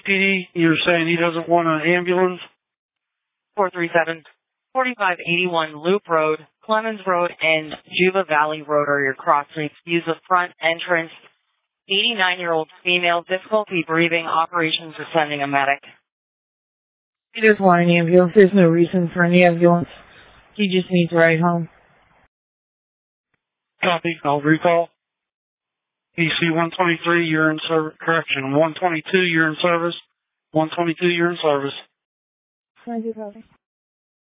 PD, you're saying he doesn't want an ambulance? 437 4581 Loop Road, Clemens Road, and Juba Valley Road are your cross streets. Use the front entrance. 89-year-old female, difficulty breathing, operations are sending a medic. He doesn't want an ambulance. There's no reason for any ambulance. He just needs a ride home. Copy. I'll recall. EC 123, you're in service. Correction. 122, you're in service. 122, you're in service. Thank you, copy.